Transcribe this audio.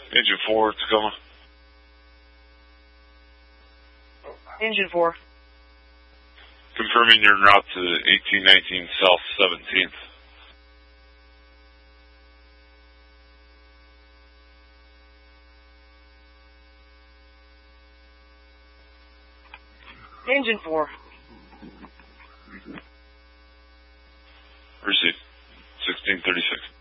Engine 4, Tacoma. Engine 4. Confirming your route to 1819 South 17th. Engine 4. Received. 1636.